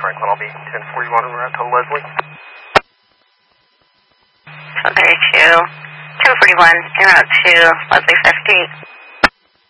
Franklin. I'll be 1041 en route to Leslie. 232, 241 en route to Leslie 58.